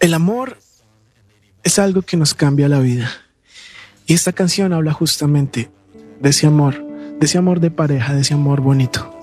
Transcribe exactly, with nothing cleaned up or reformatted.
El amor es algo que nos cambia la vida. Y esta canción habla justamente de ese amor, de ese amor de pareja, de ese amor bonito.